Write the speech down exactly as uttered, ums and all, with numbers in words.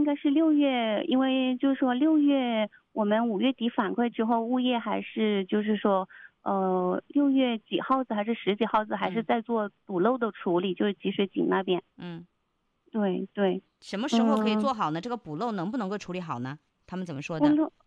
该是六月，因为就是说六月我们五月底反馈之后，物业还是就是说，呃，六月几号子还是十几号子还是嗯在做堵漏的处理，就是集水井那边。 嗯， 对对。 什么时候可以嗯。 做好呢？这个补漏能不能够处理好呢？他们怎么说的？ 不漏